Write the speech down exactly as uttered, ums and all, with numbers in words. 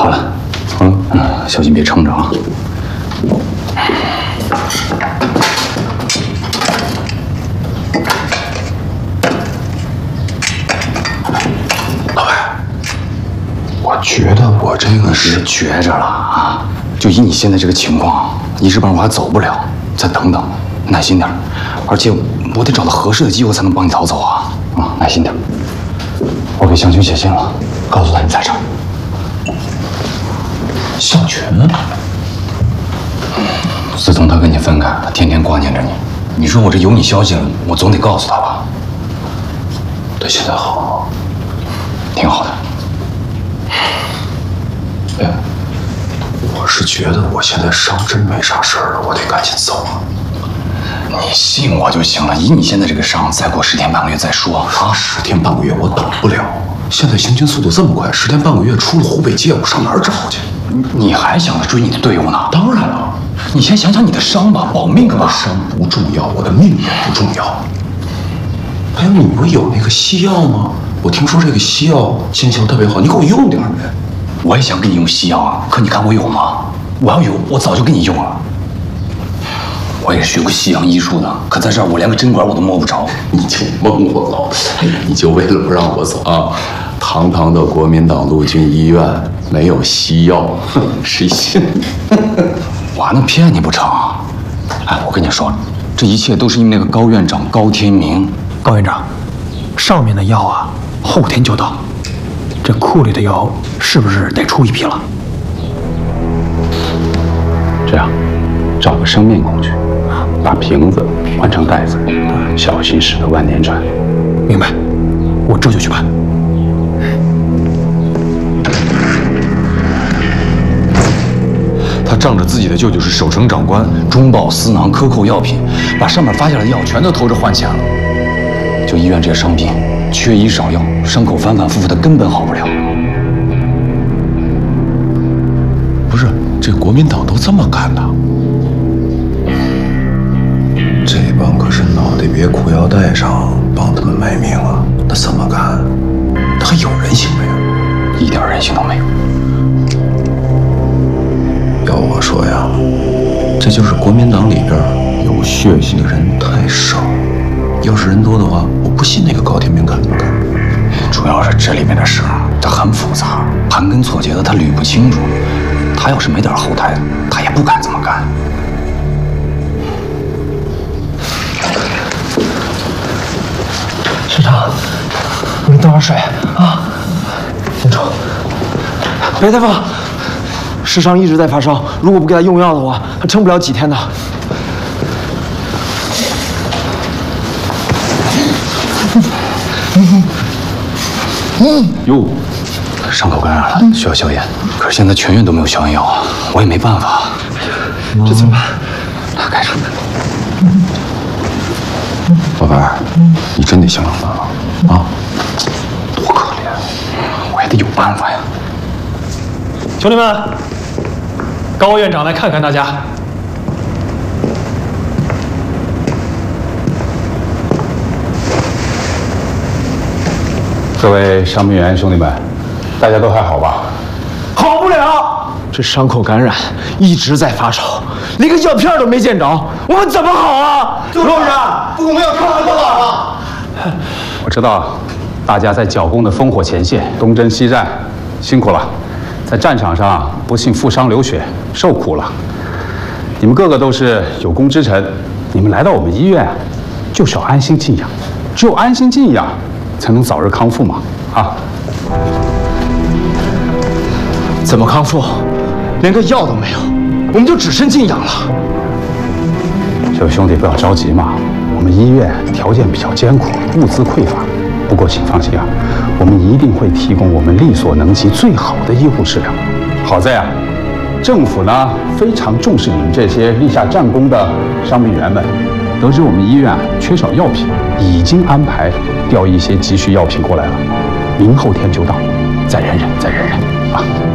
好了，好了，嗯，小心别撑着啊。 老白，我觉得我这个是别觉着了啊！就以你现在这个情况，一时半会儿还走不了，再等等，耐心点。而且我得找到合适的机会才能帮你逃走啊！啊，耐心点。我给向群写信了，告诉他你在这儿。 向群， 自从他跟你分开，他天天挂念着你。你说我这有你消息了，我总得告诉他吧？ 他现在好吗？ 挺好的。 哎，我是觉得我现在伤真没啥事儿了，我得赶紧走啊。 你信我就行了，以你现在这个伤，再过十天半个月再说啊。 十天半个月我等不了，现在行军速度这么快，十天半个月出了湖北界，我上哪儿找去？ 你你还想着追你的队伍呢？ 当然了， 你先想想你的伤吧，保命吧。 我的伤不重要，我的命也不重要。还有，你不有那个西药吗？我听说这个西药见效特别好，你给我用点呗。 我也想给你用西药啊，可你看我有吗？我要有，我早就给你用了。我也学过西洋医术的，可在这儿我连个针管我都摸不着。 你就蒙我了，你就为了不让我走啊？堂堂的国民党陆军医院没有西药，谁信你？ 我还能骗你不成？哎，我跟你说，这一切都是因为那个高院长高天明。 高院长，上面的药啊，后天就到。这库里的药是不是得出一批了？ 这样，找个生面孔去，把瓶子换成袋子，小心驶得万年船。 明白，我这就去办。 他仗着自己的舅舅是守城长官，中饱私囊，克扣药品，把上面发下来的药全都偷着换钱了。就医院这些伤病，缺医少药，伤口反反复复，他根本好不了。 不是，这国民党都这么干的？这帮可是脑袋别裤腰带上，帮他们卖命啊！那这么干，他还有人性没有？ 一点人性都没有。 要我说呀，这就是国民党里边有血性的人太少。要是人多的话，我不信那个高天明敢这么干。 主要是这里面的事儿，它很复杂，盘根错节的，他捋不清楚。他要是没点后台，他也不敢这么干。 师长，你多少水啊？清楚。白大夫，师长一直在发烧，如果不给他用药的话，他撑不了几天的。 哟，伤口感染了，需要消炎。可是现在全院都没有消炎药啊，我也没办法。 这怎么办？ 那该什么？ 老白，你真得想想办法啊！ 多可怜，我也得有办法呀。 兄弟们，高院长来看看大家。 各位伤病员兄弟们，大家都还好吧？ 好不了，这伤口感染一直在发烧，连个药片都没见着，我们怎么好啊？ 就是啊，我们要看看多少啊？ 我知道，大家在剿共的烽火前线东征西战，辛苦了，在战场上不幸负伤流血，受苦了。你们个个都是有功之臣，你们来到我们医院，就是要安心静养，只有安心静养，才能早日康复嘛！啊！ 怎么康复？连个药都没有，我们就只剩静养了。 这位兄弟不要着急嘛，我们医院条件比较艰苦，物资匮乏。不过请放心啊，我们一定会提供我们力所能及最好的医护治疗。好在啊，政府呢非常重视你们这些立下战功的伤病员们。得知我们医院啊缺少药品，已经安排调一些急需药品过来了，明后天就到。再忍忍，再忍忍啊！